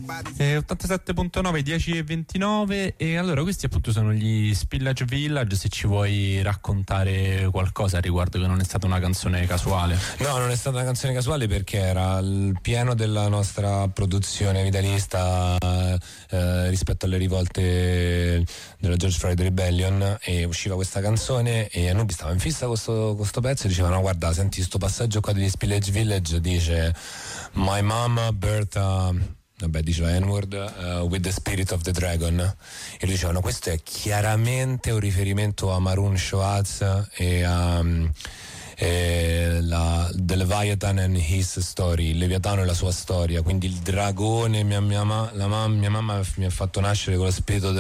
87.9, 10:29. E allora questi appunto sono gli Spillage Village. Se ci vuoi raccontare qualcosa a riguardo, che non è stata una canzone casuale. No, non è stata una canzone casuale perché era il pieno della nostra produzione vitalista rispetto alle rivolte della George Floyd Rebellion, e usciva questa canzone e Anubi stava in fissa con questo pezzo e diceva: no, guarda, senti sto passaggio qua degli Spillage Village, dice My mama Bertha, vabbè, diceva N-word, with the spirit of the dragon, e lui diceva: no, questo è chiaramente un riferimento a Maroon Shoaz e a The Leviathan and His Story, il Leviatano e la sua storia, quindi il dragone. Mia mamma mi ha fatto nascere con lo spirito del